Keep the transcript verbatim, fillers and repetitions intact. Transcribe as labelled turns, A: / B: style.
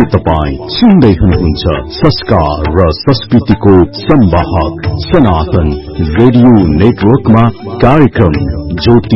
A: तपाईं सुन्दै हुनुहुन्छ संस्कार र संस्कृतिको संवाहक सनातन रेडियो नेटवर्कमा कार्यक्रम ज्योति